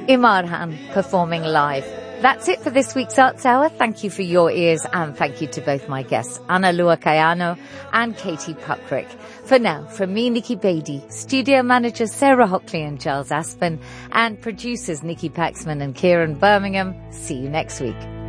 Imarhan performing live. That's it for this week's Arts Hour. Thank you for your ears, and thank you to both my guests, Ana Lua Kayano and Katie Puckrick. For now, from me, Nikki Beatty, studio managers Sarah Hockley and Giles Aspen, and producers Nikki Paxman and Kieran Birmingham, see you next week.